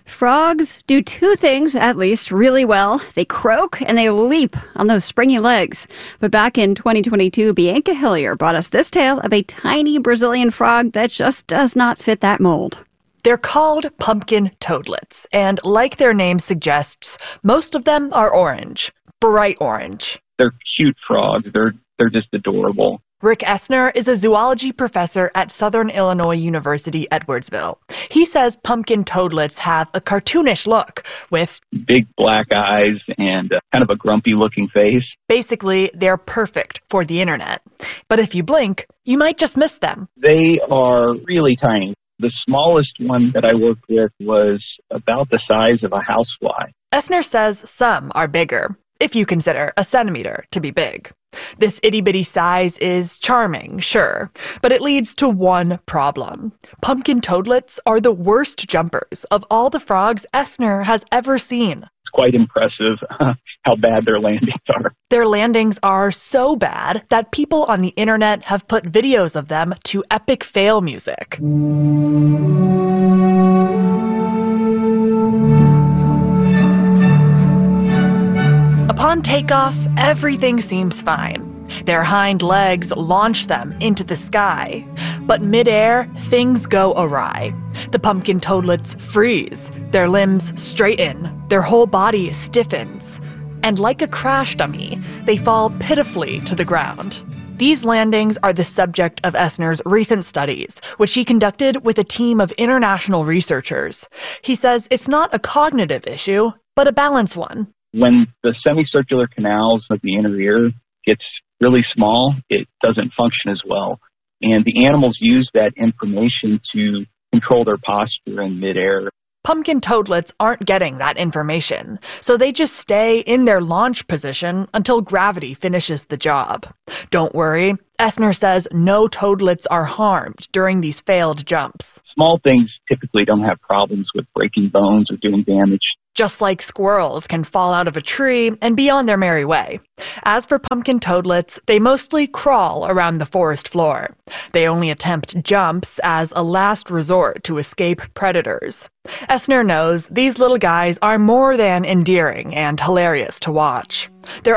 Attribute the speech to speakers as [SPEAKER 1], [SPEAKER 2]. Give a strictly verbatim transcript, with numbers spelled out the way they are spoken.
[SPEAKER 1] Frogs do two things, at least, really well. They croak and they leap on those springy legs. But back in twenty twenty-two, Bianca Hillier brought us this tale of a tiny Brazilian frog that just does not fit that mold.
[SPEAKER 2] They're called pumpkin toadlets, and like their name suggests, most of them are orange, bright orange.
[SPEAKER 3] They're cute frogs. They're they're just adorable.
[SPEAKER 2] Rick Essner is a zoology professor at Southern Illinois University, Edwardsville. He says pumpkin toadlets have a cartoonish look with
[SPEAKER 3] big black eyes and uh, kind of a grumpy-looking face.
[SPEAKER 2] Basically, they're perfect for the internet. But if you blink, you might just miss them.
[SPEAKER 3] They are really tiny. The smallest one that I worked with was about the size of a housefly.
[SPEAKER 2] Essner says some are bigger, if you consider a centimeter to be big. This itty-bitty size is charming, sure, but it leads to one problem. Pumpkin toadlets are the worst jumpers of all the frogs Essner has ever seen.
[SPEAKER 3] It's quite impressive how bad their landings are.
[SPEAKER 2] Their landings are so bad that people on the internet have put videos of them to epic fail music. Upon takeoff, everything seems fine. Their hind legs launch them into the sky. But midair, things go awry. The pumpkin toadlets freeze. Their limbs straighten. Their whole body stiffens. And like a crash dummy, they fall pitifully to the ground. These landings are the subject of Essner's recent studies, which he conducted with a team of international researchers. He says it's not a cognitive issue, but a balance one.
[SPEAKER 3] When the semicircular canals of the inner ear gets really small, it doesn't function as well. And the animals use that information to control their posture in midair.
[SPEAKER 2] Pumpkin toadlets aren't getting that information, so they just stay in their launch position until gravity finishes the job. Don't worry, Essner says no toadlets are harmed during these failed jumps.
[SPEAKER 3] Small things typically don't have problems with breaking bones or doing damage.
[SPEAKER 2] Just like squirrels can fall out of a tree and be on their merry way. As for pumpkin toadlets, they mostly crawl around the forest floor. They only attempt jumps as a last resort to escape predators. Essner knows these little guys are more than endearing and hilarious to watch. They're